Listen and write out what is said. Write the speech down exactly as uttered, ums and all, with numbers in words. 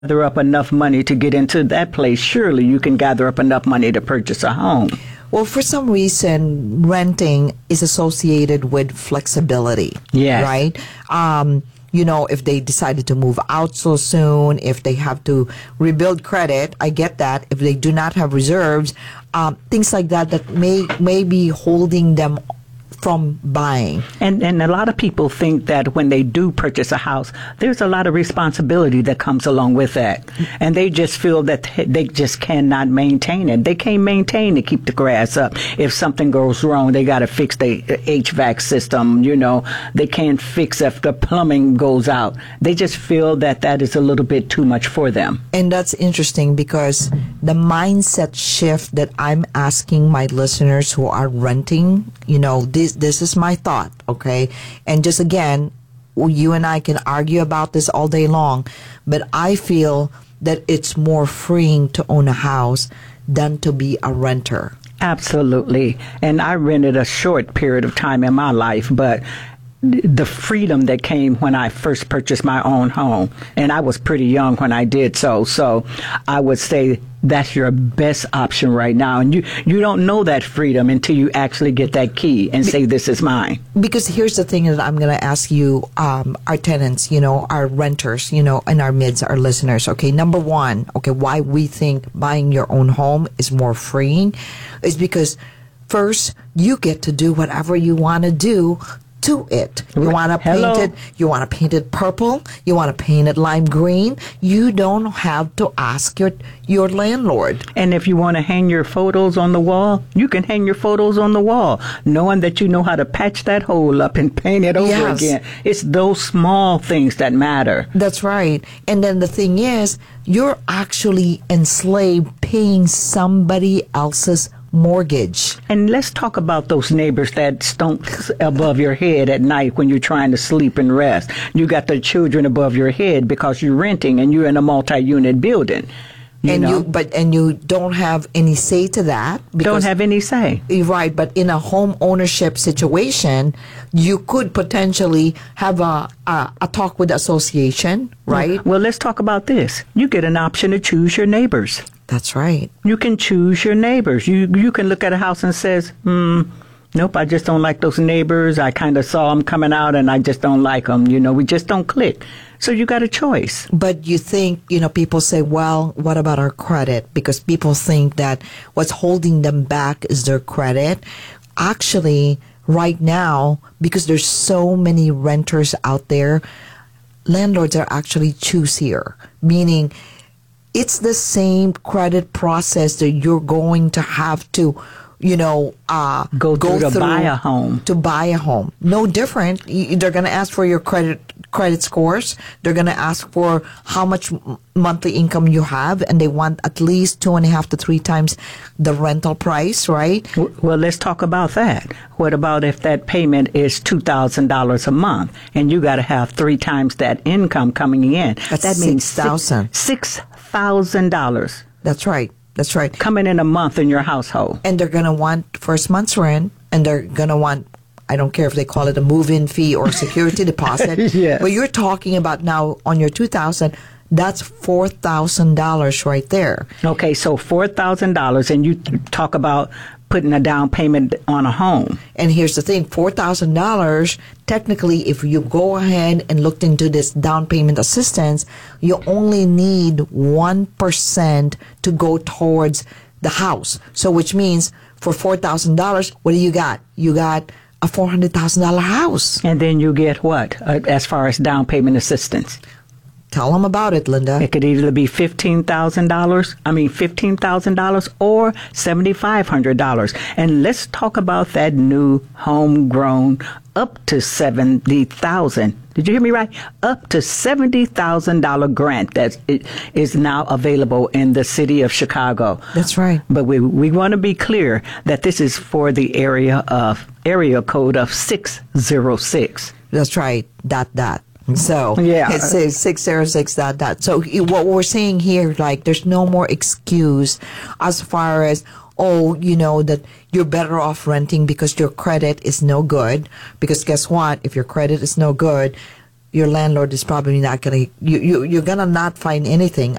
gather up enough money to get into that place, surely you can gather up enough money to purchase a home. Well, for some reason, renting is associated with flexibility. Yes. Right? Um, you know, if they decided to move out so soon, if they have to rebuild credit, I get that. If they do not have reserves, um, things like that that may, may be holding them from buying. And and a lot of people think that when they do purchase a house, there's a lot of responsibility that comes along with that. And they just feel that they just cannot maintain it. They can't maintain to keep the grass up. If something goes wrong, they got to fix the H V A C system, you know. They can't fix if the plumbing goes out. They just feel that that is a little bit too much for them. And that's interesting because the mindset shift that I'm asking my listeners who are renting, you know, this This is my thought, okay? And just again, you and I can argue about this all day long, but I feel that it's more freeing to own a house than to be a renter. Absolutely. And I rented a short period of time in my life, but the freedom that came when I first purchased my own home, and I was pretty young when I did so, so I would say that's your best option right now. And you, you don't know that freedom until you actually get that key and say, this is mine. Because here's the thing that I'm going to ask you, um, our tenants, you know, our renters, you know, and our mids, our listeners. Okay, number one, okay, why we think buying your own home is more freeing is because first, you get to do whatever you want to do to it. You want to paint Hello. it, you want to paint it purple, you want to paint it lime green. You don't have to ask your your landlord. And if you want to hang your photos on the wall, you can hang your photos on the wall, knowing that you know how to patch that hole up and paint it over Yes. again. It's those small things that matter. That's right. And then the thing is, you're actually enslaved paying somebody else's mortgage. And let's talk about those neighbors that stomp above your head at night when you're trying to sleep and rest. You got the children above your head because you're renting and you're in a multi-unit building. You and know? you but and you don't have any say to that. Don't have any say. Right, but in a home ownership situation, you could potentially have a a, a talk with the association, right? Well, let's talk about this. You get an option to choose your neighbors. That's right. You can choose your neighbors. You you can look at a house and says, hmm, nope, I just don't like those neighbors. I kind of saw them coming out and I just don't like them. You know, we just don't click. So you got a choice. But you think, you know, people say, well, what about our credit? Because people think that what's holding them back is their credit. Actually, right now, because there's so many renters out there, landlords are actually choosier, meaning it's the same credit process that you're going to have to, you know, uh, Go through to buy a home. To buy a home. No different. You- They're going to ask for your credit credit scores. They're going to ask for how much m- monthly income you have, and they want at least two and a half to three times the rental price, right? W- Well, let's talk about that. What about if that payment is two thousand dollars a month and you got to have three times that income coming in? That's that means six thousand. six thousand dollars That's right. That's right. coming in a month in your household. And they're going to want first month's rent, and they're going to want, I don't care if they call it a move-in fee or security deposit. Yes. But you're talking about now on your two thousand, that's four thousand dollars right there. Okay, so four thousand dollars, and you talk about putting a down payment on a home. And here's the thing, four thousand dollars, technically, if you go ahead and looked into this down payment assistance, you only need one percent to go towards the house. So which means for four thousand dollars, what do you got? You got a four hundred thousand dollars house. And then you get what uh, as far as down payment assistance? Tell them about it, Linda. It could either be fifteen thousand dollars, I mean fifteen thousand dollars or seven thousand five hundred dollars. And let's talk about that new homegrown up to seventy thousand dollars. Did you hear me right? Up to seventy thousand dollars grant that is now available in the city of Chicago. That's right. But we we want to be clear that this is for the area of area code of six oh six. That's right. Dot, dot. So Yeah. it says six oh six dot dot. So what we're saying here, like, there's no more excuse as far as, oh, you know, that you're better off renting because your credit is no good. Because guess what? If your credit is no good, your landlord is probably not going to, you, you, you're going to not find anything